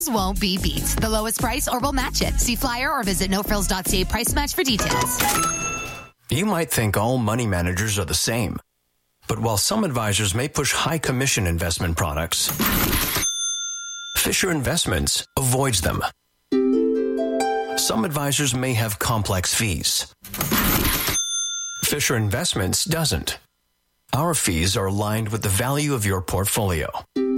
Frills won't be beat. The lowest price or we'll match it. See flyer or visit nofrills.ca price match for details. You might think all money managers are the same. But while some advisors may push high commission investment products, Fisher Investments avoids them. Some advisors may have complex fees. Fisher Investments doesn't. Our fees are aligned with the value of your portfolio.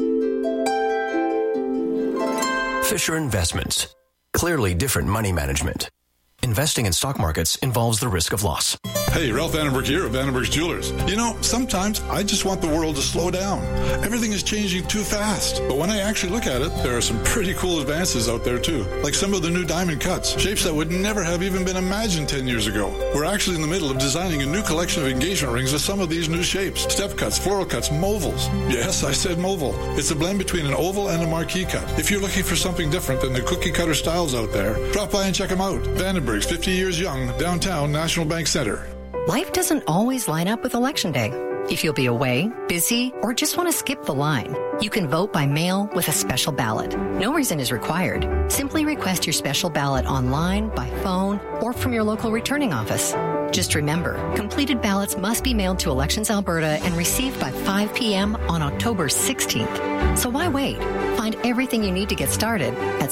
Fisher Investments. Clearly different money management. Investing in stock markets involves the risk of loss. Hey, Ralph Vandenberg here of Vandenberg's Jewelers. You know, sometimes I just want the world to slow down. Everything is changing too fast. But when I actually look at it, there are some pretty cool advances out there too. Like some of the new diamond cuts, shapes that would never have even been imagined 10 years ago. We're actually in the middle of designing a new collection of engagement rings with some of these new shapes. Step cuts, floral cuts, movals. Yes, I said moval. It's a blend between an oval and a marquee cut. If you're looking for something different than the cookie cutter styles out there, drop by and check them out. Vandenberg's 50 years young, downtown National Bank Center. Life doesn't always line up with Election Day. If you'll be away, busy, or just want to skip the line, you can vote by mail with a special ballot. No reason is required. Simply request your special ballot online, by phone, or from your local returning office. Just remember, completed ballots must be mailed to Elections Alberta and received by 5 p.m. on October 16th. So why wait? Find everything you need to get started at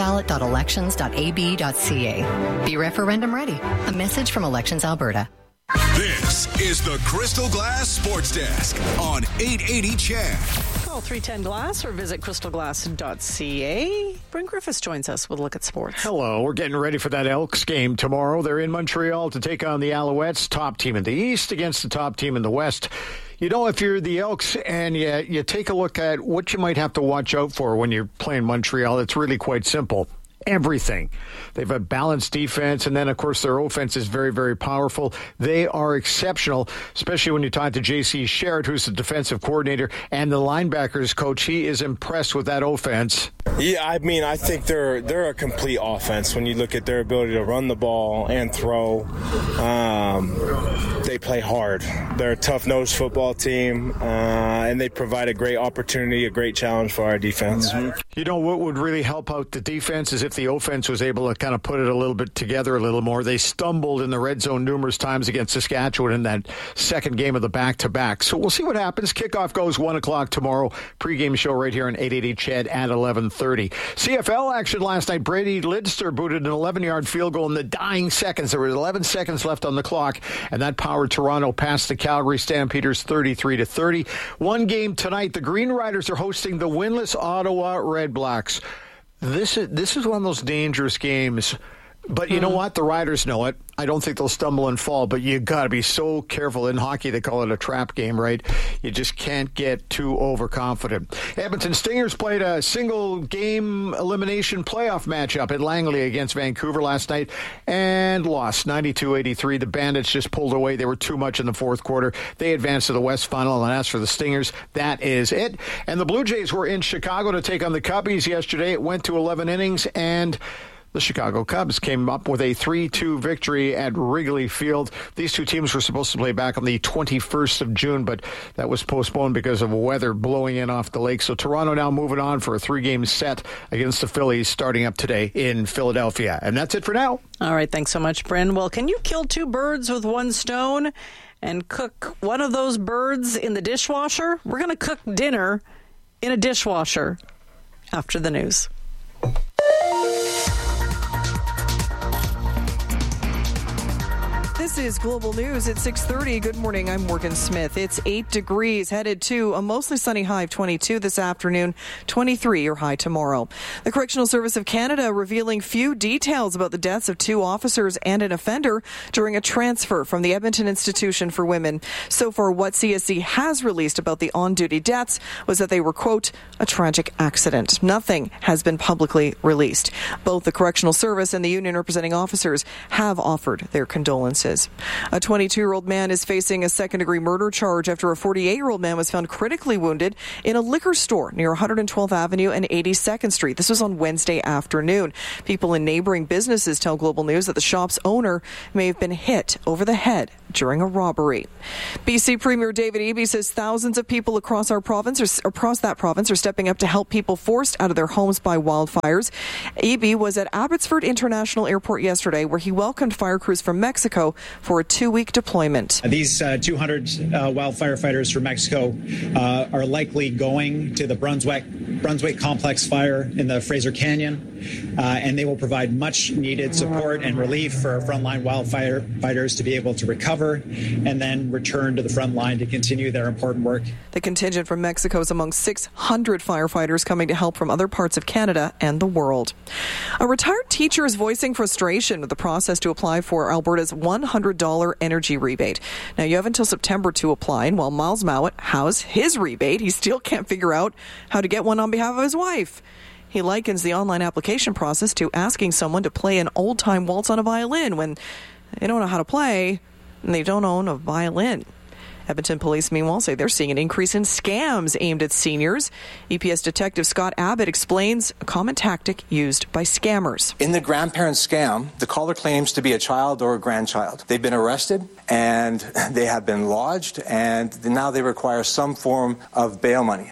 specialballot.elections.ab.ca. Be referendum ready. A message from Elections Alberta. This is the Crystal Glass Sports Desk on 880 CHED. Call 310-GLASS or visit crystalglass.ca. Bryn Griffiths joins us with a look at sports. Hello. We're getting ready for that Elks game tomorrow. They're in Montreal to take on the Alouettes, top team in the East against the top team in the West. You know, if you're the Elks and you take a look at what you might have to watch out for when you're playing Montreal, it's really quite simple. Everything. They've a balanced defense, and then, of course, their offense is very, very powerful. They are exceptional, especially when you talk to J.C. Sherritt, who's the defensive coordinator, and the linebackers coach. He is impressed with that offense. Yeah, I mean, I think they're a complete offense when you look at their ability to run the ball and throw. They play hard. They're a tough-nosed football team, and they provide a great opportunity, a great challenge for our defense. Mm-hmm. You know what would really help out the defense is if the offense was able to kind of put it a little bit together a little more. They stumbled in the red zone numerous times against Saskatchewan in that second game of the back-to-back. So we'll see what happens. Kickoff goes 1 o'clock tomorrow. Pre-game show right here on 880 CHED at 11:30. CFL action last night. Brady Lidster booted an 11-yard field goal in the dying seconds. There were 11 seconds left on the clock, and that powered Toronto past the Calgary Stampeders 33-30. One game tonight. The Green Riders are hosting the winless Ottawa Red Blacks. This is one of those dangerous games. But you know what? The Riders know it. I don't think they'll stumble and fall, but you got to be so careful. In hockey, they call it a trap game, right? You just can't get too overconfident. Edmonton Stingers played a single-game elimination playoff matchup at Langley against Vancouver last night and lost 92-83. The Bandits just pulled away. They were too much in the fourth quarter. They advanced to the West Final, and as for the Stingers, that is it. And the Blue Jays were in Chicago to take on the Cubbies yesterday. It went to 11 innings, and the Chicago Cubs came up with a 3-2 victory at Wrigley Field. These two teams were supposed to play back on the 21st of June, but that was postponed because of weather blowing in off the lake. So Toronto now moving on for a 3-game set against the Phillies starting up today in Philadelphia. And that's it for now. All right, thanks so much, Bryn. Well, can you kill two birds with one stone and cook one of those birds in the dishwasher? We're going to cook dinner in a dishwasher after the news. This is Global News at 6:30. Good morning. I'm Morgan Smith. It's 8 degrees, headed to a mostly sunny high of 22 this afternoon, 23 your high tomorrow. The Correctional Service of Canada revealing few details about the deaths of 2 officers and an offender during a transfer from the Edmonton Institution for Women. So far, what CSC has released about the on-duty deaths was that they were, quote, a tragic accident. Nothing has been publicly released. Both the Correctional Service and the union representing officers have offered their condolences. A 22-year-old man is facing a second-degree murder charge after a 48-year-old man was found critically wounded in a liquor store near 112th Avenue and 82nd Street. This was on Wednesday afternoon. People in neighboring businesses tell Global News that the shop's owner may have been hit over the head during a robbery. BC Premier David Eby says thousands of people across that province are stepping up to help people forced out of their homes by wildfires. Eby was at Abbotsford International Airport yesterday, where he welcomed fire crews from Mexico for a 2-week deployment. These 200 wildfire fighters from Mexico are likely going to the Brunswick Complex fire in the Fraser Canyon, and they will provide much needed support and relief for frontline wildfire fighters to be able to recover and then return to the front line to continue their important work. The contingent from Mexico is among 600 firefighters coming to help from other parts of Canada and the world. A retired teacher is voicing frustration with the process to apply for Alberta's $100 energy rebate. Now, you have until September to apply, and while Miles Mowat has his rebate, he still can't figure out how to get one on behalf of his wife. He likens the online application process to asking someone to play an old-time waltz on a violin when they don't know how to play and they don't own a violin. Edmonton police, meanwhile, say they're seeing an increase in scams aimed at seniors. EPS Detective Scott Abbott explains a common tactic used by scammers. In the grandparent scam, the caller claims to be a child or a grandchild. They've been arrested and they have been lodged, and now they require some form of bail money.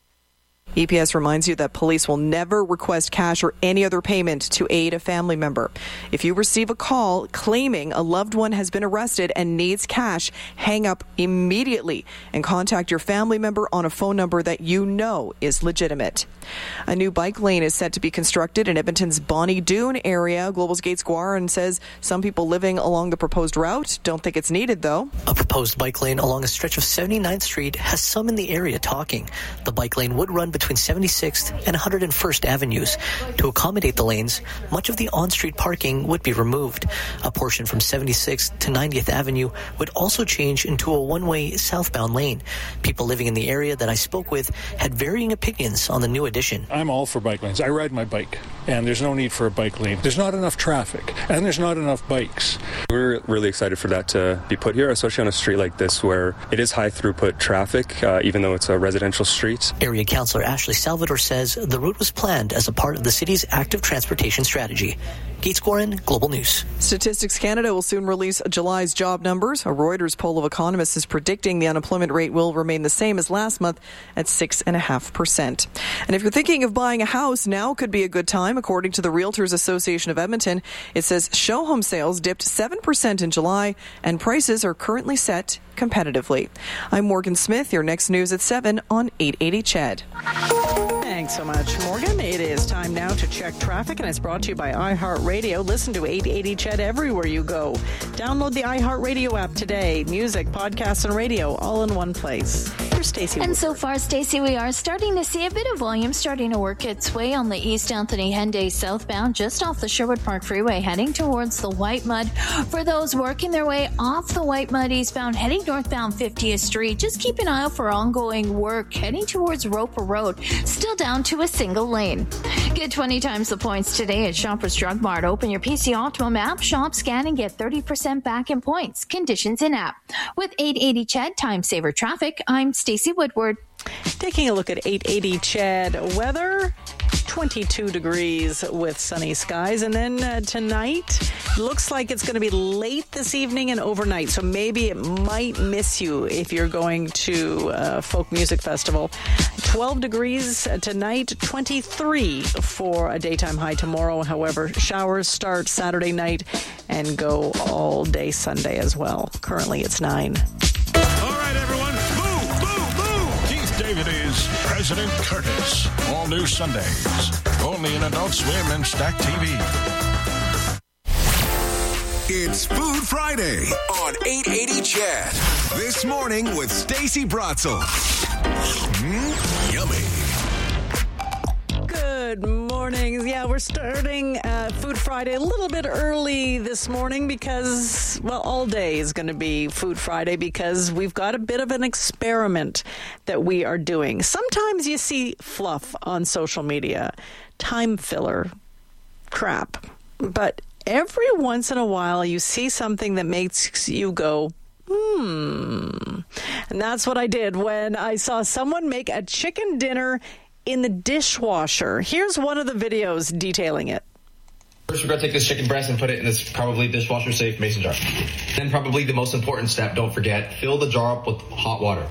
EPS reminds you that police will never request cash or any other payment to aid a family member. If you receive a call claiming a loved one has been arrested and needs cash, hang up immediately and contact your family member on a phone number that you know is legitimate. A new bike lane is set to be constructed in Edmonton's Bonnie Doon area. Global's Gates Guarin says some people living along the proposed route don't think it's needed, though. A proposed bike lane along a stretch of 79th Street has some in the area talking. The bike lane would run between 76th and 101st Avenues. To accommodate the lanes, much of the on-street parking would be removed. A portion from 76th to 90th Avenue would also change into a one-way southbound lane. People living in the area that I spoke with had varying opinions on the new addition. I'm all for bike lanes. I ride my bike, and there's no need for a bike lane. There's not enough traffic, and there's not enough bikes. We're really excited for that to be put here, especially on a street like this where it is high throughput traffic, even though it's a residential street. Area Councillor Ashley Salvador says the route was planned as a part of the city's active transportation strategy. Gates Guarin, Global News. Statistics Canada will soon release July's job numbers. A Reuters poll of economists is predicting the unemployment rate will remain the same as last month at 6.5%. And if you're thinking of buying a house, now could be a good time. According to the Realtors Association of Edmonton, it says show home sales dipped 7% in July and prices are currently set competitively. I'm Morgan Smith. Your next news at 7 on 880 CHED. Thanks so much, Morgan. It is time now to check traffic, and it's brought to you by iHeartRadio. Listen to 880 CHED everywhere you go. Download the iHeartRadio app today. Music, podcasts, and radio all in one place. Here's Stacey. And so far, Stacey, we are starting to see a bit of volume starting to work its way on the East Anthony Henday southbound, just off the Sherwood Park Freeway, heading towards the White Mud. For those working their way off the White Mud eastbound, heading northbound 50th Street, just keep an eye out for ongoing work heading towards Roper Road, still down to a single lane. Get 20 times the points today at Shoppers Drug Mart. Open your PC Optimum app, shop, scan, and get 30% back in points. Conditions in app. With 880 CHED Time Saver Traffic, I'm Stacey Woodward. Taking a look at 880 CHED weather, 22 degrees with sunny skies. And then tonight, looks like it's going to be late this evening and overnight. So maybe it might miss you if you're going to a folk music festival. 12 degrees tonight, 23 for a daytime high tomorrow. However, showers start Saturday night and go all day Sunday as well. Currently, it's 9. All right, everyone. David is President Curtis. All new Sundays. Only in Adult Swim and Stack TV. It's Food Friday on 880 CHED. This morning with Stacey Brotzel. Yummy. Good morning. Yeah, we're starting Food Friday a little bit early this morning because, well, all day is going to be Food Friday because we've got a bit of an experiment that we are doing. Sometimes you see fluff on social media, time filler crap, but every once in a while you see something that makes you go, And that's what I did when I saw someone make a chicken dinner in the dishwasher. Here's one of the videos detailing it. First, we're going to take this chicken breast and put it in this probably dishwasher-safe mason jar. Then probably the most important step, don't forget, fill the jar up with hot water.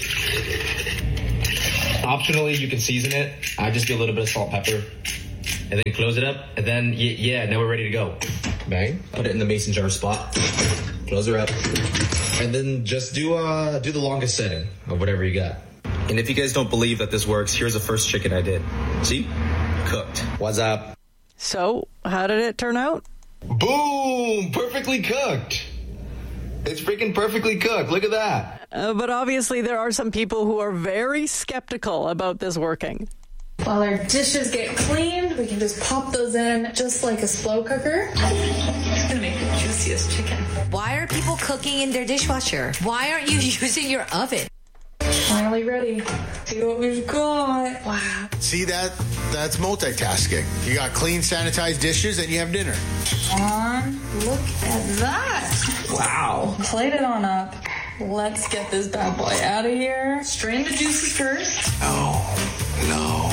Optionally, you can season it. I just do a little bit of salt, pepper, and then close it up. And then, now we're ready to go. Bang. Put it in the mason jar spot. Close her up. And then just do the longest setting of whatever you got. And if you guys don't believe that this works, here's the first chicken I did. See? Cooked. What's up? So, how did it turn out? Boom! Perfectly cooked. It's freaking perfectly cooked. Look at that. But obviously there are some people who are very skeptical about this working. While our dishes get cleaned, we can just pop those in just like a slow cooker. It's gonna make the juiciest chicken. Why are people cooking in their dishwasher? Why aren't you using your oven? Finally ready. See what we've got. Wow. See, that's multitasking. You got clean, sanitized dishes, and you have dinner. Look at that. Wow. Plate it on up. Let's get this bad boy out of here. Strain the juices first. No.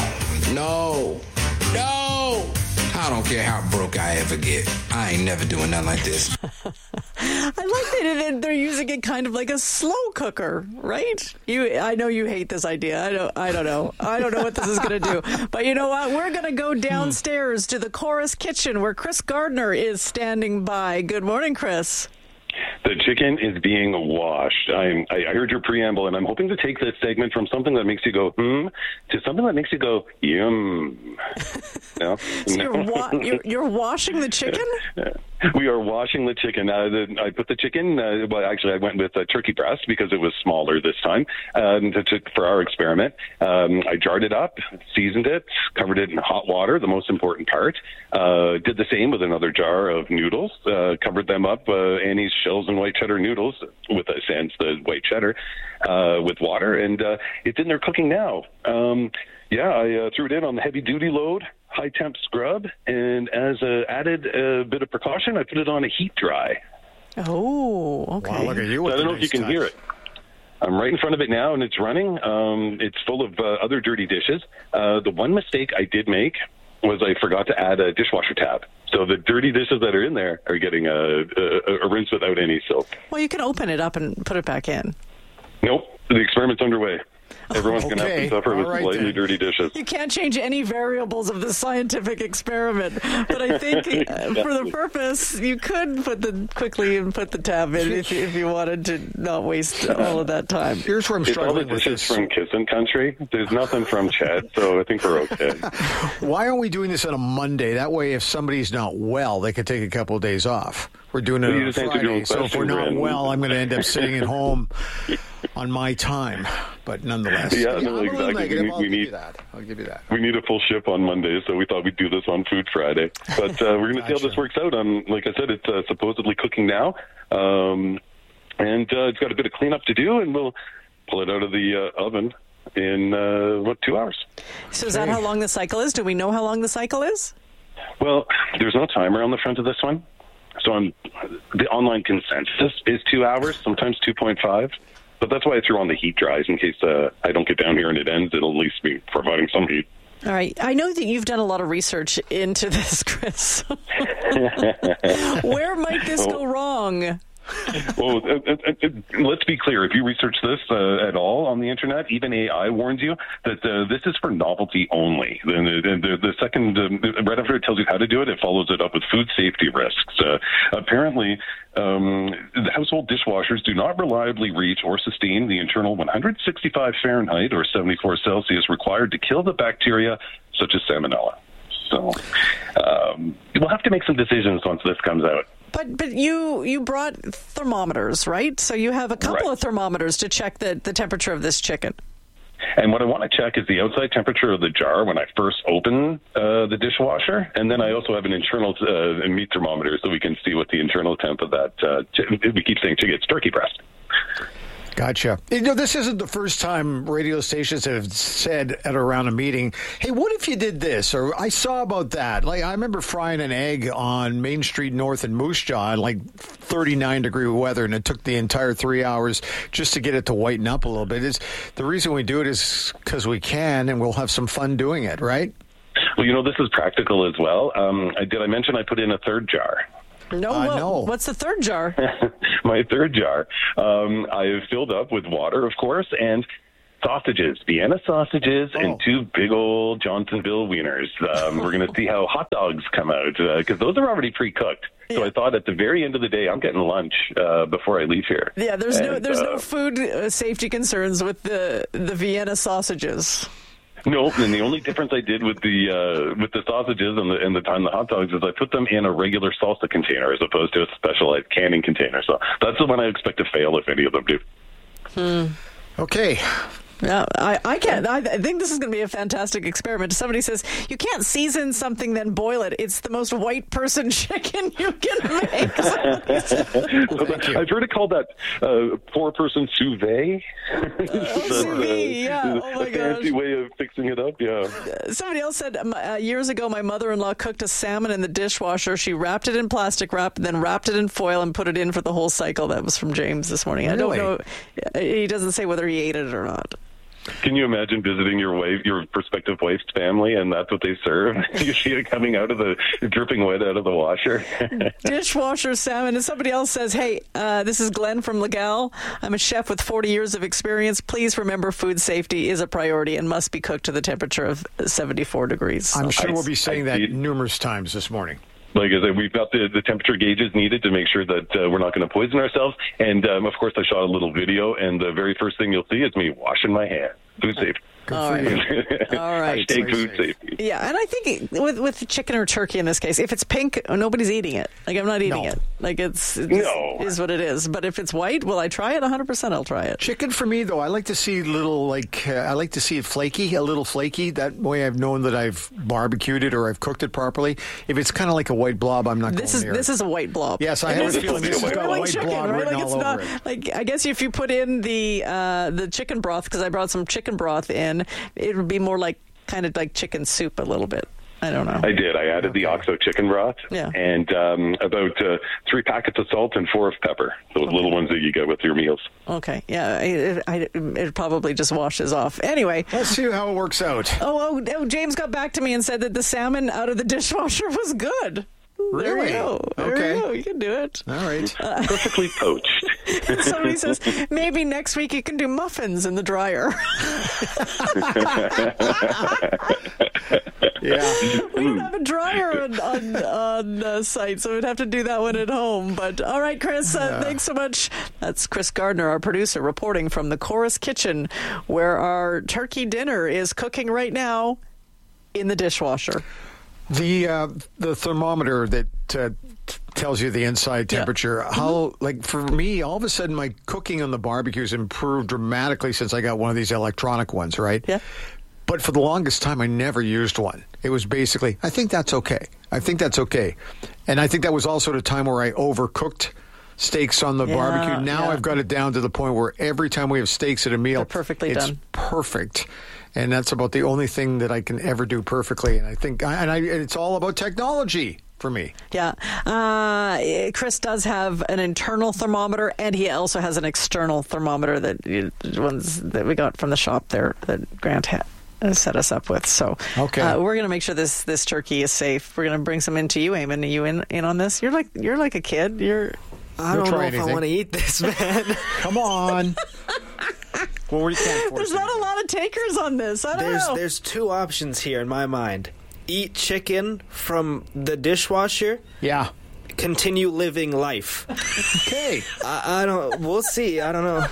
I don't care how broke I ever get. I ain't never doing nothing like this. I like that they're using it kind of like a slow cooker, right? I know you hate this idea. I don't know. I don't know what this is going to do. But you know what? We're going to go downstairs to the Chorus Kitchen where Chris Gardner is standing by. Good morning, Chris. The chicken is being washed. I heard your preamble, and I'm hoping to take this segment from something that makes you go, to something that makes you go, yum. No? So you're washing the chicken? We are washing the chicken. I put the chicken, I went with a turkey breast because it was smaller this time for our experiment. I jarred it up, seasoned it, covered it in hot water, the most important part. Did the same with another jar of noodles, covered them up, Annie's shells and white cheddar noodles with the white cheddar with water, and it's in there cooking now. I threw it in on the heavy-duty load, high-temp scrub, and as an added bit of precaution, I put it on a heat dry. Oh, okay. Wow, look at you. So I don't know if you can hear it. I'm right in front of it now, and it's running. It's full of other dirty dishes. The one mistake I did make was I forgot to add a dishwasher tab. So the dirty dishes that are in there are getting a rinse without any soap. Well, you can open it up and put it back in. Nope. The experiment's underway. Everyone's going to have to suffer with slightly dirty dishes. You can't change any variables of the scientific experiment, but I think for the purpose, you could put the tab in if you wanted to not waste all of that time. Here's where I'm struggling with this. It's all the dishes from Kissin' Country. There's nothing from Chad, so I think we're okay. Why aren't we doing this on a Monday? That way, if somebody's not well, they could take a couple of days off. We're doing it on a Friday, so if we're not well, I'm going to end up sitting at home on my time. But nonetheless, exactly. I'll give you that. We need a full ship on Monday, so we thought we'd do this on Food Friday. But we're going to see how this works out. Like I said, it's supposedly cooking now, and it's got a bit of cleanup to do, and we'll pull it out of the oven in 2 hours. So is that how long the cycle is? Do we know how long the cycle is? Well, there's no timer on the front of this one. So the online consensus is 2 hours, sometimes 2.5. But that's why I threw on the heat dries in case I don't get down here and it ends. It'll at least be providing some heat. All right. I know that you've done a lot of research into this, Chris. Where might this go wrong? Well, let's be clear. If you research this at all on the internet, even AI warns you that this is for novelty only. The second, right after it tells you how to do it, it follows it up with food safety risks. Apparently, the household dishwashers do not reliably reach or sustain the internal 165 Fahrenheit or 74 Celsius required to kill the bacteria such as Salmonella. So we'll have to make some decisions once this comes out. But you brought thermometers, right? So you have a couple of thermometers to check the temperature of this chicken. And what I want to check is the outside temperature of the jar when I first open the dishwasher. And then I also have an internal meat thermometer so we can see what the internal temp of that, we keep saying it's turkey breast. Gotcha. This isn't the first time radio stations have said at around a meeting, hey, what if you did this? Or I saw about that. Like, I remember frying an egg on Main Street North in Moose Jaw in like 39-degree weather, and it took the entire 3 hours just to get it to whiten up a little bit. The reason we do it is because we can, and we'll have some fun doing it, right? Well, this is practical as well. Did I mention I put in a third jar? No. What's the third jar? My third jar. I have filled up with water, of course, and sausages, Vienna sausages, and 2 big old Johnsonville wieners. We're going to see how hot dogs come out, because those are already pre-cooked. So I thought at the very end of the day, I'm getting lunch before I leave here. Yeah, there's no food safety concerns with the Vienna sausages. No, and the only difference I did with the sausages and the hot dogs is I put them in a regular salsa container as opposed to a specialized canning container. So that's the one I expect to fail if any of them do. Okay. Yeah, I can't. I think this is going to be a fantastic experiment. Somebody says, you can't season something then boil it. It's the most white person chicken you can make. I've heard it called that 4-person sous vide. Sous vide, yeah. Oh my gosh. Fancy way of fixing it up, yeah. Somebody else said, years ago, my mother-in-law cooked a salmon in the dishwasher. She wrapped it in plastic wrap, then wrapped it in foil and put it in for the whole cycle. That was from James this morning. Really? I don't know. He doesn't say whether he ate it or not. Can you imagine visiting your prospective wife's family, and that's what they serve? You see it coming out of dripping wet out of the washer. Dishwasher salmon. And somebody else says, hey, this is Glenn from Legal. I'm a chef with 40 years of experience. Please remember food safety is a priority and must be cooked to the temperature of 74 degrees. I'm sure we'll be saying that numerous times this morning. Like I said, we've got the temperature gauges needed to make sure that we're not going to poison ourselves. And, of course, I shot a little video, and the very first thing you'll see is me washing my hands. Food safety. All right. Hashtag food safety. Yeah, and I think with chicken or turkey in this case, if it's pink, nobody's eating it. Like, I'm not eating it. Like, it is what it is. But if it's white, will I try it? 100% I'll try it. Chicken for me, though, I like to see I like to see it flaky, a little flaky. That way I've known that I've barbecued it or I've cooked it properly. If it's kind of like a white blob, I'm not going near it. This is a white blob. Yes, I have a feeling this has got a white blob written all over it. Like, I guess if you put in the chicken broth, because I brought some chicken broth in, it would be more like kind of like chicken soup a little bit. I don't know. I did. I added the OXO chicken broth and about 3 packets of salt and 4 of pepper. Those little ones that you get with your meals. Okay. Yeah. It probably just washes off. Anyway. Let's see how it works out. Oh, James got back to me and said that the salmon out of the dishwasher was good. Really? There you go. There you go. You can do it. All right. Perfectly poached. Somebody says, maybe next week you can do muffins in the dryer. Yeah. We don't have a dryer on site, so we'd have to do that one at home. But all right, Chris, thanks so much. That's Chris Gardner, our producer, reporting from the Chorus Kitchen, where our turkey dinner is cooking right now in the dishwasher. The thermometer that tells you the inside temperature, how, like, for me, all of a sudden my cooking on the barbecues improved dramatically since I got one of these electronic ones, right? Yeah. But for the longest time, I never used one. It was basically, I think that's okay. And I think that was also the time where I overcooked steaks on the barbecue. Now I've got it down to the point where every time we have steaks at a meal, they're perfectly it's done. Perfect. And that's about the only thing that I can ever do perfectly. And I think, it's all about technology for me. Yeah. Chris does have an internal thermometer, and he also has an external thermometer that we got from the shop there that Grant had set us up with. So we're going to make sure this turkey is safe. We're going to bring some into you, Eamon. Are you in on this? You're like a kid. I don't know if I want to eat this, man. Come on. Well, we can't force There's not a lot of takers on this. I don't know. There's 2 options here in my mind. Eat chicken from the dishwasher. Yeah. Continue living life. Okay. I don't. We'll see. I don't know.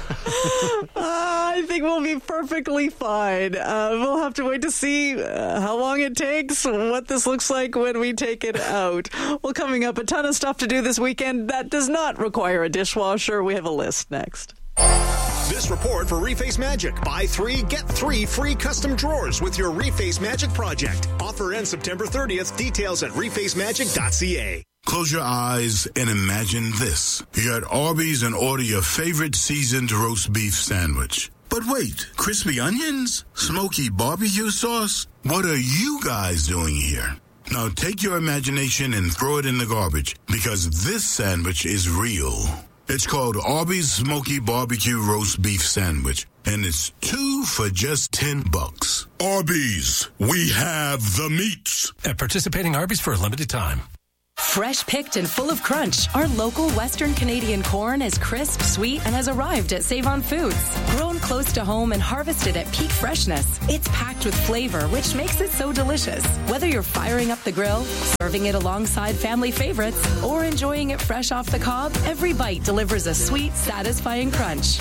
I think we'll be perfectly fine. We'll have to wait to see how long it takes, what this looks like when we take it out. Well, coming up, a ton of stuff to do this weekend that does not require a dishwasher. We have a list next. This report for Reface Magic. Buy 3, get 3 free custom drawers with your Reface Magic project. Offer ends September 30th. Details at refacemagic.ca. Close your eyes and imagine this. You're at Arby's and order your favorite seasoned roast beef sandwich. But wait, crispy onions? Smoky barbecue sauce? What are you guys doing here? Now take your imagination and throw it in the garbage, because this sandwich is real. It's called Arby's Smoky Barbecue Roast Beef Sandwich, and it's 2 for just $10. Arby's, we have the meats. At participating Arby's for a limited time. Fresh picked and full of crunch, our local Western Canadian corn is crisp, sweet, and has arrived at Save-On Foods. Grown close to home and harvested at peak freshness, it's packed with flavor, which makes it so delicious. Whether you're firing up the grill, serving it alongside family favorites, or enjoying it fresh off the cob, every bite delivers a sweet, satisfying crunch.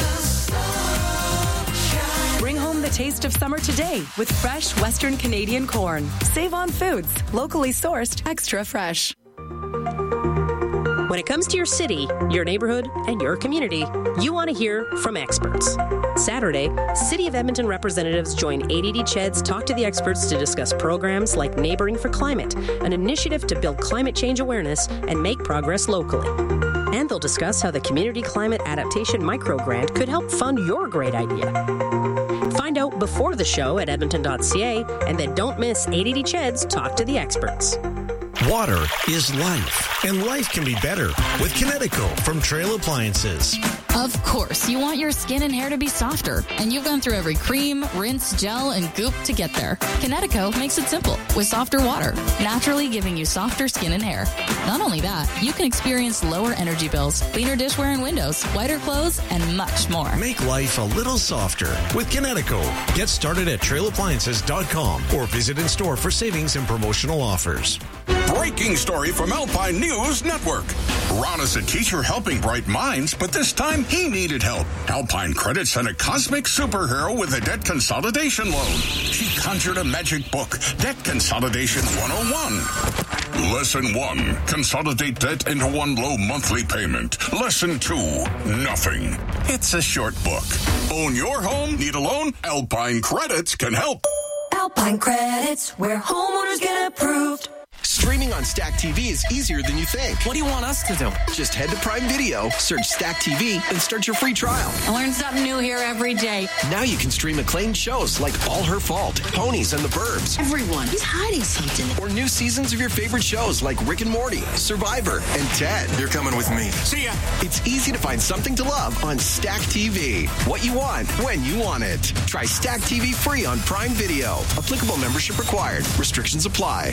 Bring home the taste of summer today with fresh Western Canadian corn. Save-On Foods, locally sourced, extra fresh. When it comes to your city, your neighborhood, and your community, you want to hear from experts. Saturday, City of Edmonton representatives join 880 CHED's Talk to the Experts to discuss programs like Neighboring for Climate, an initiative to build climate change awareness and make progress locally. And they'll discuss how the Community Climate Adaptation Microgrant could help fund your great idea. Find out before the show at edmonton.ca, and then don't miss 880 CHED's Talk to the Experts. Water is life, and life can be better with Kinetico from Trail Appliances. Of course, you want your skin and hair to be softer, and you've gone through every cream, rinse, gel, and goop to get there. Kinetico makes it simple with softer water, naturally giving you softer skin and hair. Not only that, you can experience lower energy bills, cleaner dishware and windows, whiter clothes, and much more. Make life a little softer with Kinetico. Get started at trailappliances.com or visit in store for savings and promotional offers. Breaking story from Alpine News Network. Ron is a teacher helping bright minds, but this time he needed help. Alpine Credit sent a cosmic superhero with a debt consolidation loan. She conjured a magic book, Debt Consolidation 101. Lesson 1, consolidate debt into one low monthly payment. Lesson 2, nothing. It's a short book. Own your home? Need a loan? Alpine Credits can help. Alpine Credits, where homeowners get approved. Streaming on Stack TV is easier than you think. What do you want us to do? Just head to Prime Video, search Stack TV, and start your free trial. I learn something new here every day. Now you can stream acclaimed shows like All Her Fault, Ponies and the Burbs. Everyone is hiding something. Or new seasons of your favorite shows like Rick and Morty, Survivor, and Ted. You're coming with me. See ya. It's easy to find something to love on Stack TV. What you want, when you want it. Try Stack TV free on Prime Video. Applicable membership required. Restrictions apply.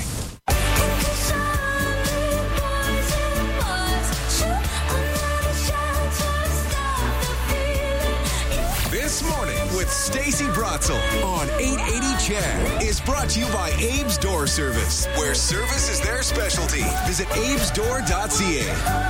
This Morning with Stacey Bratzel on 880 CHED is brought to you by Abe's Door Service, where service is their specialty. Visit abesdoor.ca.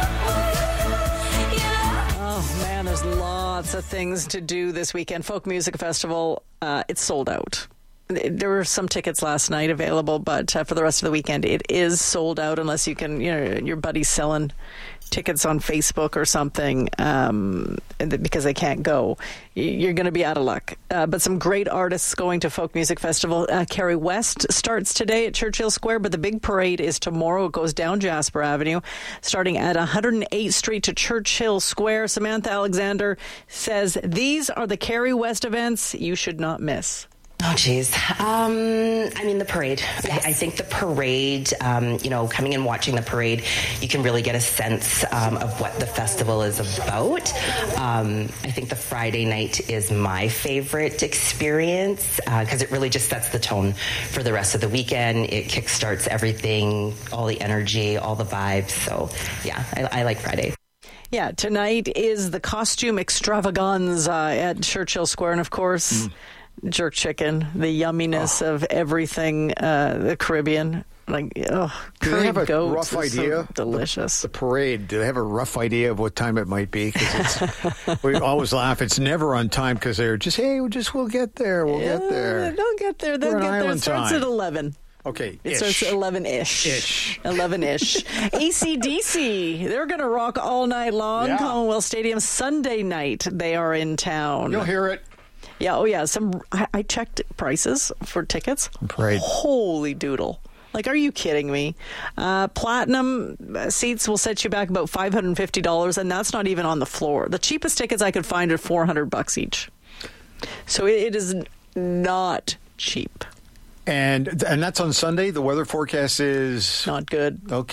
Oh, man, there's lots of things to do this weekend. Folk Music Festival, it's sold out. There were some tickets last night available, but for the rest of the weekend, it is sold out unless you can, your buddy's selling tickets on Facebook or something because they can't go. You're going to be out of luck. But some great artists going to Folk Music Festival. Carrie West starts today at Churchill Square, but the big parade is tomorrow. It goes down Jasper Avenue, starting at 108th Street to Churchill Square. Samantha Alexander says these are the Carrie West events you should not miss. Oh, geez. The parade. Yes. I think the parade, coming and watching the parade, you can really get a sense of what the festival is about. I think the Friday night is my favorite experience because it really just sets the tone for the rest of the weekend. It kickstarts everything, all the energy, all the vibes. So, yeah, I like Friday. Yeah, tonight is the costume extravaganza at Churchill Square, and of course... jerk chicken, the yumminess of everything, the Caribbean. Do they have a rough idea? So delicious. The parade, do they have a rough idea of what time it might be? Because we always laugh. It's never on time because they're just, we'll get there. We'll get there. They'll get there. They'll get there. It starts at 11. Okay, it starts at 11-ish. 11-ish. AC/DC, they're going to rock all night long. Yeah. Commonwealth Stadium Sunday night. They are in town. You'll hear it. Yeah, I checked prices for tickets. Parade. Holy doodle. Are you kidding me? Platinum seats will set you back about $550, and that's not even on the floor. The cheapest tickets I could find are $400 each. So it is not cheap. And that's on Sunday? The weather forecast is... not good. Okay.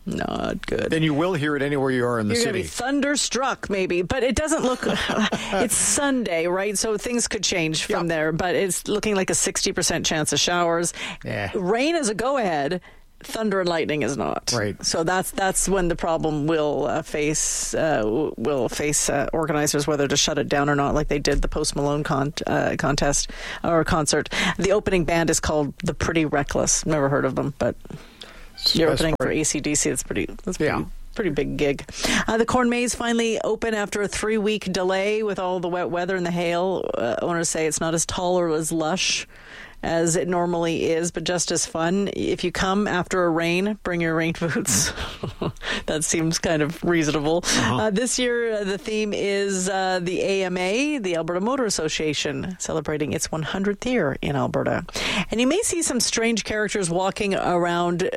Not good. Then you will hear it anywhere you are in the You're city. going to be thunderstruck, maybe. But it doesn't look... It's Sunday, right? So things could change from there. But it's looking like a 60% chance of showers. Yeah. Rain is a go-ahead. Thunder and lightning is not. Right. So that's when the problem will face organizers, whether to shut it down or not, like they did the Post Malone contest or concert. The opening band is called The Pretty Reckless. Never heard of them, but you're opening for AC/DC. That's pretty big gig. The Corn Maze finally open after a 3-week delay with all the wet weather and the hail. Owners say it's not as tall or as lush as it normally is, but just as fun. If you come after a rain, bring your rain boots. That seems kind of reasonable. This year, the theme is the AMA, the Alberta Motor Association, celebrating its 100th year in Alberta. And you may see some strange characters walking around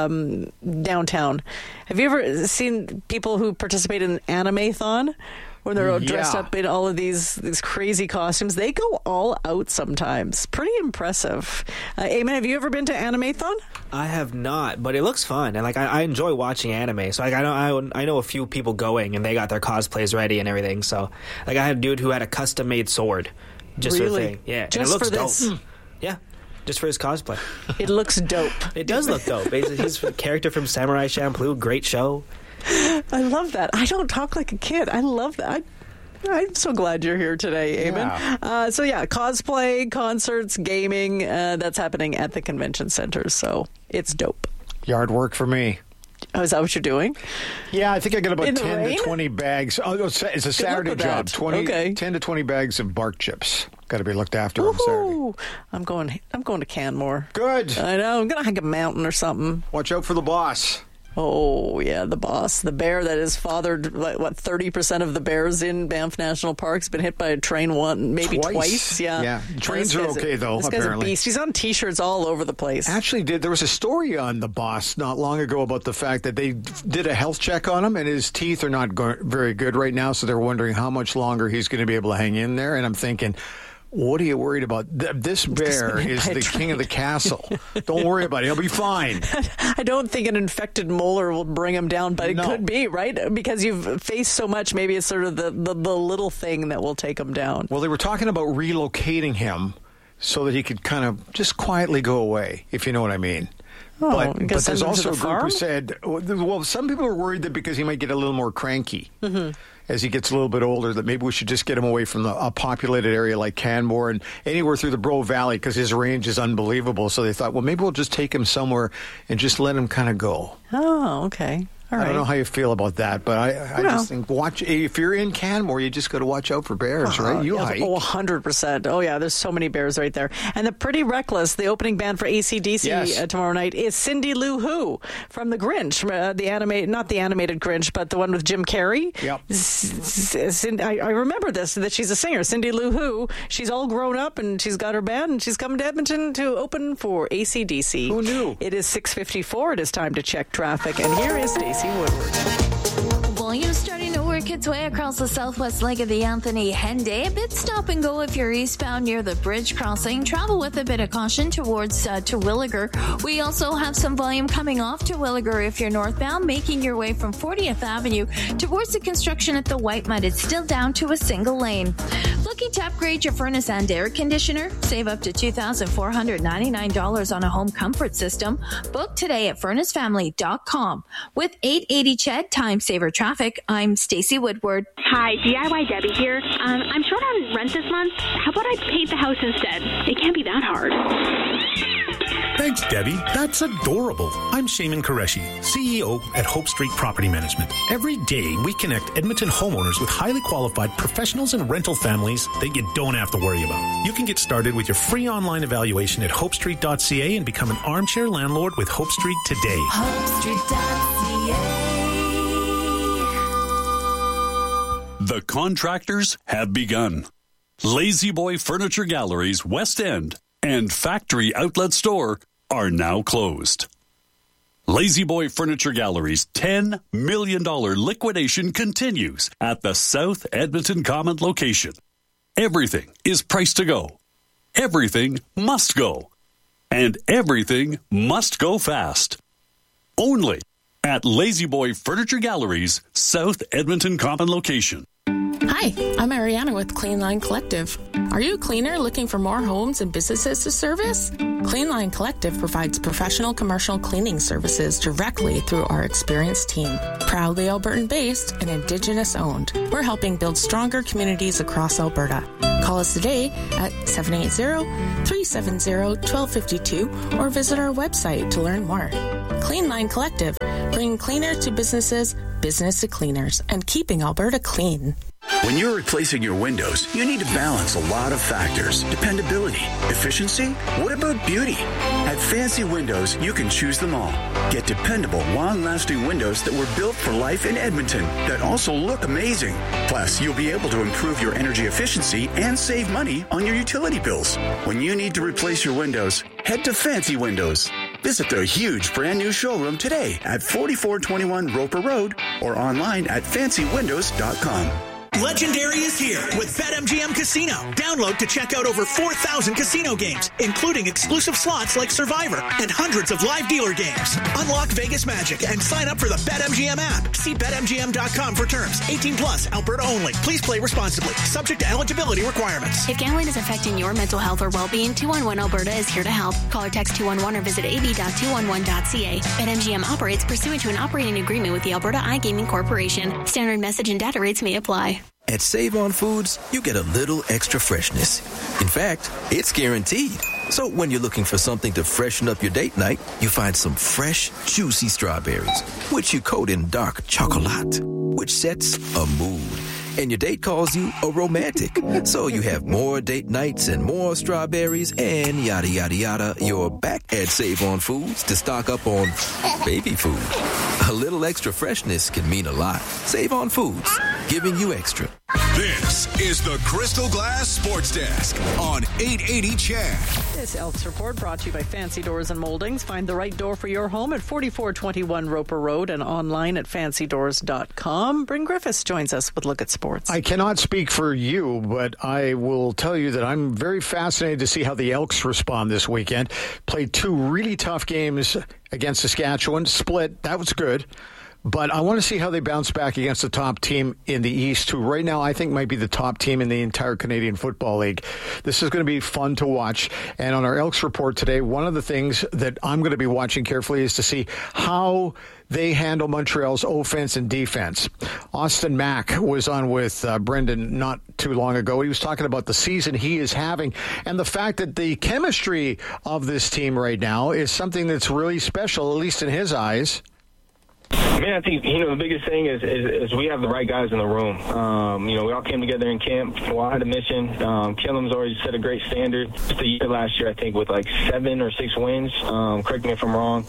downtown. Have you ever seen people who participate in Anime-thon? When they're all dressed up in all of these crazy costumes. They go all out sometimes. Pretty impressive. Eamon, have you ever been to Anime-thon? I have not, but it looks fun. And I enjoy watching anime. So I know a few people going, and they got their cosplays ready and everything. So I had a dude who had a custom-made sword. Just for the thing. Yeah. Just and it looks for this? dope. Yeah. Just for his cosplay. It looks dope. It does look dope. He's a character from Samurai Champloo. Great show. I love that. I don't talk like a kid. I love that. I'm so glad you're here today, Eamon. Cosplay, concerts, gaming, that's happening at the convention center, so it's dope. Yard work for me. Oh, is that what you're doing? Yeah, I think I got about 10 rain? to 20 bags. Oh, it's a Saturday job. 10 to 20 bags of bark chips. Got to be looked after on Saturday. I'm going to Canmore. Good. I know. I'm going to hike a mountain or something. Watch out for the boss. Oh, yeah, the boss. The bear that has fathered, 30% of the bears in Banff National Park has been hit by a train twice. Yeah. Trains are okay, though, this apparently. Guy's a beast. He's on T-shirts all over the place. Actually, there was a story on the boss not long ago about the fact that they did a health check on him, and his teeth are not very good right now, so they're wondering how much longer he's going to be able to hang in there. And I'm thinking, what are you worried about? This bear is the king of the castle. Don't worry about it. He'll be fine. I don't think an infected molar will bring him down, but it could be, right? Because you've faced so much, maybe it's sort of the little thing that will take him down. Well, they were talking about relocating him so that he could kind of just quietly go away, if you know what I mean. Oh, but there's also a group who said, well, some people are worried that because he might get a little more cranky as he gets a little bit older, that maybe we should just get him away from a populated area like Canmore and anywhere through the Bro Valley because his range is unbelievable. So they thought, well, maybe we'll just take him somewhere and just let him kind of go. Oh, okay. All right. I don't know how you feel about that, but I just think if you're in Canmore, you just got to watch out for bears, right? You hike. Oh, 100%. Oh, yeah, there's so many bears right there. And the Pretty Reckless, the opening band for AC/DC tomorrow night, is Cindy Lou Who from The Grinch, not the animated Grinch, but the one with Jim Carrey. Yep. I remember this, that she's a singer, Cindy Lou Who. She's all grown up, and she's got her band, and she's coming to Edmonton to open for AC/DC. Who knew? It is 6:54. It is time to check traffic, and here is Stacey Woodward. Volume starting to work its way across the southwest leg of the Anthony Henday. A bit stop and go if you're eastbound near the bridge crossing. Travel with a bit of caution towards Terwilliger. We also have some volume coming off Terwilliger if you're northbound, making your way from 40th Avenue towards the construction at the White Mud. It's still down to a single lane. Looking to upgrade your furnace and air conditioner? Save up to $2,499 on a home comfort system. Book today at furnacefamily.com. With 880 Ched Time Saver Traffic, I'm Stacey Woodward. Hi, DIY Debbie here. I'm short on rent this month. How about I paint the house instead? It can't be that hard. Thanks, Debbie. That's adorable. I'm Shaman Qureshi, CEO at Hope Street Property Management. Every day, we connect Edmonton homeowners with highly qualified professionals and rental families that you don't have to worry about. You can get started with your free online evaluation at hopestreet.ca and become an armchair landlord with Hope Street today. HopeStreet.ca. The contractors have begun. Lazy Boy Furniture Galleries, West End, and Factory Outlet Store are now closed. Lazy Boy Furniture Gallery's $10 million liquidation continues at the South Edmonton Common location. Everything is priced to go. Everything must go. And everything must go fast. Only at Lazy Boy Furniture Gallery's South Edmonton Common location. Hi, I'm Ariana with Clean Line Collective. Are you a cleaner looking for more homes and businesses to service? Clean Line Collective provides professional commercial cleaning services directly through our experienced team. Proudly Albertan-based and Indigenous-owned, we're helping build stronger communities across Alberta. Call us today at 780-370-1252 or visit our website to learn more. Clean Line Collective, bringing cleaner to businesses, business to cleaners, and keeping Alberta clean. When you're replacing your windows, you need to balance a lot of factors. Dependability, efficiency, what about beauty? At Fancy Windows, you can choose them all. Get dependable, long-lasting windows that were built for life in Edmonton that also look amazing. Plus, you'll be able to improve your energy efficiency and save money on your utility bills. When you need to replace your windows, head to Fancy Windows. Visit their huge brand new showroom today at 4421 Roper Road or online at fancywindows.com. Legendary is here with BetMGM Casino. Download to check out over 4,000 casino games, including exclusive slots like Survivor and hundreds of live dealer games. Unlock Vegas magic and sign up for the BetMGM app. See BetMGM.com for terms. 18 plus, Alberta only. Please play responsibly. Subject to eligibility requirements. If gambling is affecting your mental health or well-being, 211 Alberta is here to help. Call or text 211 or visit ab.211.ca. BetMGM operates pursuant to an operating agreement with the Alberta iGaming Corporation. Standard message and data rates may apply. At Save On Foods, you get a little extra freshness. In fact, it's guaranteed. So when you're looking for something to freshen up your date night, you find some fresh, juicy strawberries, which you coat in dark chocolate, which sets a mood. And your date calls you a romantic. So you have more date nights and more strawberries and yada, yada, yada. You're back at Save On Foods to stock up on baby food. A little extra freshness can mean a lot. Save On Foods, giving you extra. This is the Crystal Glass Sports Desk on 880 CHED. This Elks Report brought to you by Fancy Doors and Moldings. Find the right door for your home at 4421 Roper Road and online at fancydoors.com. Bryn Griffiths joins us with Look at Sports. I cannot speak for you, but I will tell you that I'm very fascinated to see how the Elks respond this weekend. Played two really tough games against Saskatchewan. Split. That was good. But I want to see how they bounce back against the top team in the East, who right now I think might be the top team in the entire Canadian Football League. This is going to be fun to watch. And on our Elks Report today, one of the things that I'm going to be watching carefully is to see how they handle Montreal's offense and defense. Austin Mack was on with Brendan not too long ago. He was talking about the season he is having and the fact that the chemistry of this team right now is something that's really special, at least in his eyes. Man, I think, the biggest thing is we have the right guys in the room. We all came together in camp. We all had a mission. Killam's already set a great standard. Just the year last year, I think, with like 7 or 6 wins. Correct me if I'm wrong.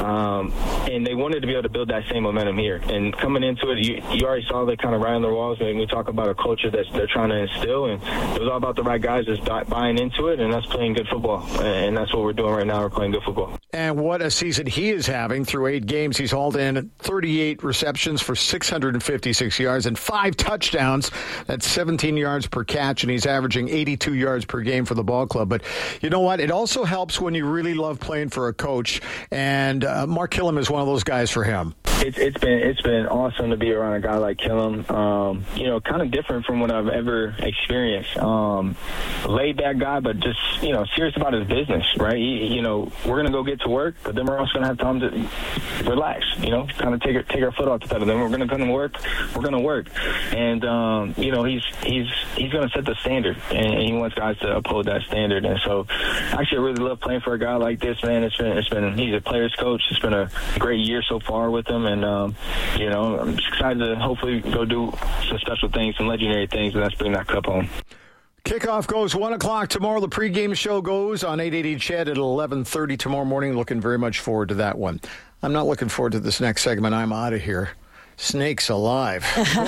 And they wanted to be able to build that same momentum here. And coming into it, you already saw they kind of right on the walls. And we talk about a culture that they're trying to instill. And it was all about the right guys just buying into it and us playing good football. And that's what we're doing right now. We're playing good football. And what a season he is having. Through 8 games, he's hauled in 38 receptions for 656 yards and 5 touchdowns. That's 17 yards per catch, and he's averaging 82 yards per game for the ball club. But you know what? It also helps when you really love playing for a coach, and Mark Killam is one of those guys for him. It's been awesome to be around a guy like Killam. Kind of different from what I've ever experienced. Laid back guy, but just serious about his business, right? We're gonna go get to work, but then we're also gonna have time to relax. Kind of take our foot off the pedal. Then we're gonna come to work. We're gonna work, and he's gonna set the standard, and he wants guys to uphold that standard. And so, actually, I really love playing for a guy like this, man. It's been he's a player's coach. It's been a great year so far with him. And, I'm excited to hopefully go do some special things, some legendary things, and that's bring that cup home. Kickoff goes 1 o'clock tomorrow. The pregame show goes on 880 CHED at 11:30 tomorrow morning. Looking very much forward to that one. I'm not looking forward to this next segment. I'm out of here. Snakes alive.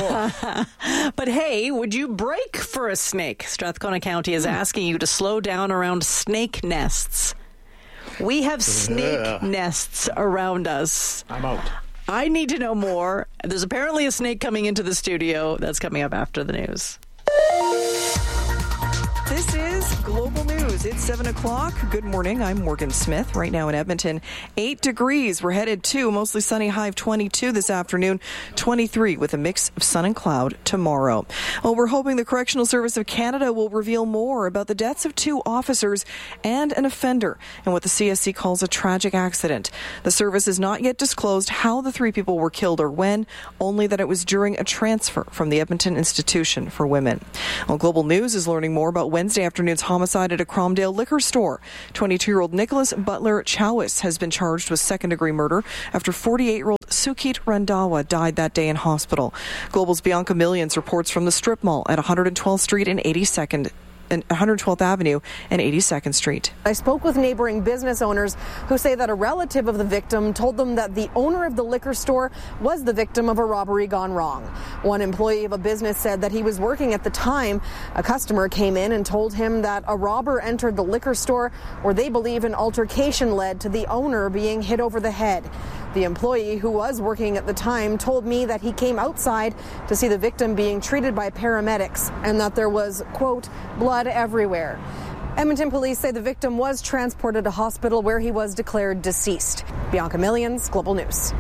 But hey, would you break for a snake? Strathcona County is asking you to slow down around snake nests. We have snake nests around us. I'm out. I need to know more. There's apparently a snake coming into the studio. That's coming up after the news. This is Global News News. It's 7 o'clock. Good morning. I'm Morgan Smith. Right now in Edmonton, 8 degrees. We're headed to mostly sunny, high of 22 this afternoon, 23 with a mix of sun and cloud tomorrow. Well, we're hoping the Correctional Service of Canada will reveal more about the deaths of 2 officers and an offender in what the CSC calls a tragic accident. The service has not yet disclosed how the 3 people were killed or when, only that it was during a transfer from the Edmonton Institution for Women. Well, Global News is learning more about Wednesday afternoon's homicide at a Cromdale liquor store. 22-year-old Nicholas Butler Chowis has been charged with second-degree murder after 48-year-old Sukit Randawa died that day in hospital. Global's Bianca Millions reports from the strip mall at 112th Street and 112th Avenue and 82nd Street. I spoke with neighboring business owners who say that a relative of the victim told them that the owner of the liquor store was the victim of a robbery gone wrong. One employee of a business said that he was working at the time. A customer came in and told him that a robber entered the liquor store where they believe an altercation led to the owner being hit over the head. The employee who was working at the time told me that he came outside to see the victim being treated by paramedics and that there was, quote, blood everywhere. Edmonton police say the victim was transported to hospital where he was declared deceased. Bianca Millions, Global News.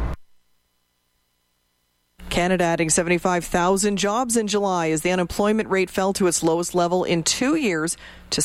Canada adding 75,000 jobs in July as the unemployment rate fell to its lowest level in 2 years to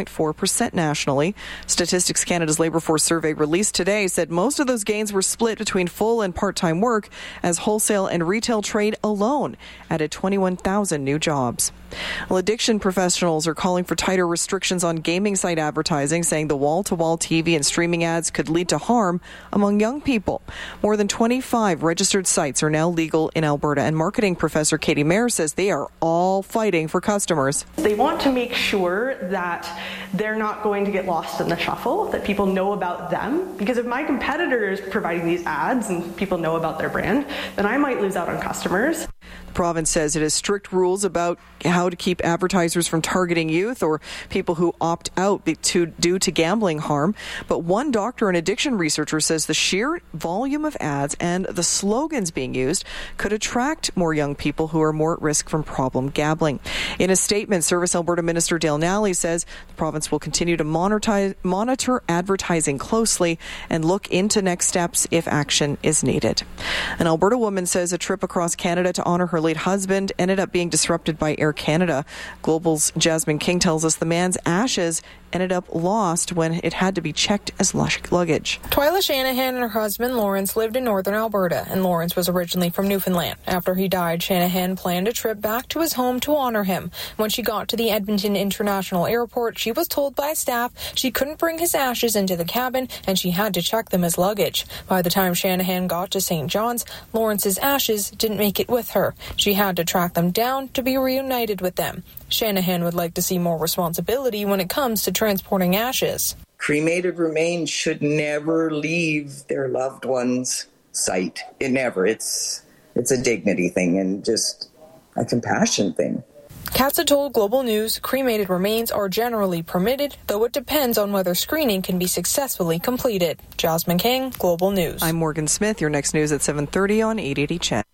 6.4% nationally. Statistics Canada's Labour Force survey released today said most of those gains were split between full and part-time work as wholesale and retail trade alone added 21,000 new jobs. Well, addiction professionals are calling for tighter restrictions on gaming site advertising, saying the wall-to-wall TV and streaming ads could lead to harm among young people. More than 25 registered sites are now legal in Alberta, and marketing professor Katie Mayer says they are all fighting for customers. They want to make sure that they're not going to get lost in the shuffle, that people know about them. Because if my competitor is providing these ads and people know about their brand, then I might lose out on customers. The province says it has strict rules about how to keep advertisers from targeting youth or people who opt out due to gambling harm. But one doctor and addiction researcher says the sheer volume of ads and the slogans being used could attract more young people who are more at risk from problem gambling. In a statement, Service Alberta Minister Dale Nally says the province will continue to monitor advertising closely and look into next steps if action is needed. An Alberta woman says a trip across Canada to honor her late husband ended up being disrupted by Air Canada. Global's Jasmine King tells us the man's ashes ended up lost when it had to be checked as luggage. Twyla Shanahan and her husband Lawrence lived in northern Alberta, and Lawrence was originally from Newfoundland. After he died, Shanahan planned a trip back to his home to honor him. When she got to the Edmonton International Airport, she was told by staff she couldn't bring his ashes into the cabin and she had to check them as luggage. By the time Shanahan got to St. John's, Lawrence's ashes didn't make it with her. She had to track them down to be reunited with them. Shanahan would like to see more responsibility when it comes to transporting ashes. Cremated remains should never leave their loved one's sight. It never. It's a dignity thing and just a compassion thing. CATSA told Global News cremated remains are generally permitted, though it depends on whether screening can be successfully completed. Jasmine King, Global News. I'm Morgan Smith. Your next news at 7:30 on 880 CHED.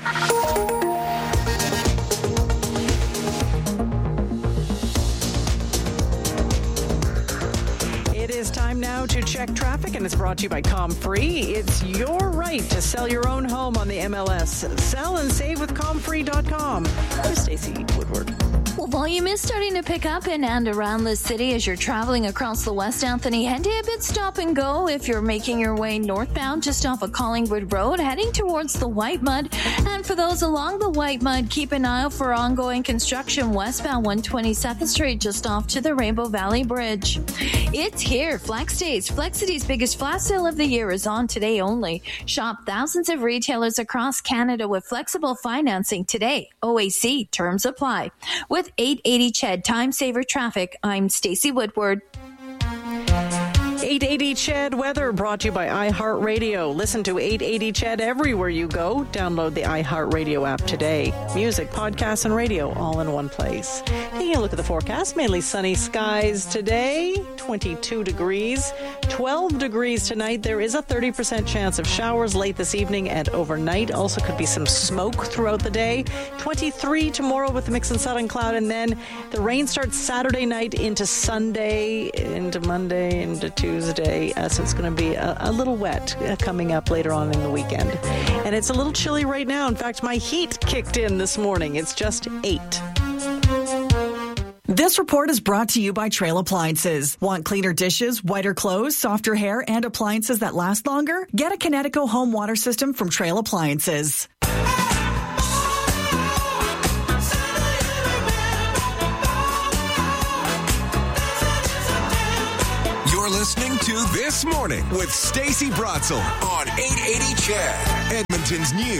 Time now to check traffic, and it's brought to you by ComFree. It's your right to sell your own home on the MLS. Sell and save with ComFree.com. I'm Stacey Woodward. Well, volume is starting to pick up in and around the city as you're traveling across the West Anthony Henday. A bit stop and go if you're making your way northbound just off of Collingwood Road, heading towards the White Mud. And for those along the White Mud, keep an eye out for ongoing construction westbound 122nd Street just off to the Rainbow Valley Bridge. It's here. Flex Days. Flexity's biggest flash sale of the year is on today only. Shop thousands of retailers across Canada with flexible financing today. OAC terms apply. With 880 CHED Time Saver Traffic, I'm Stacey Woodward. 880 CHED weather brought to you by iHeartRadio. Listen to 880 CHED everywhere you go. Download the iHeartRadio app today. Music, podcasts, and radio all in one place. Taking a look at the forecast, mainly sunny skies today, 22 degrees, 12 degrees tonight. There is a 30% chance of showers late this evening and overnight. Also could be some smoke throughout the day. 23 tomorrow with a mix of sun and cloud, and then the rain starts Saturday night into Sunday, into Monday, into Tuesday. So it's going to be a little wet coming up later on in the weekend. And it's a little chilly right now. In fact, my heat kicked in this morning. It's just 8. This report is brought to you by Trail Appliances. Want cleaner dishes, whiter clothes, softer hair, and appliances that last longer? Get a Kinetico home water system from Trail Appliances. You're listening to This Morning with Stacey Brotzel on 880 CHED, Edmonton's new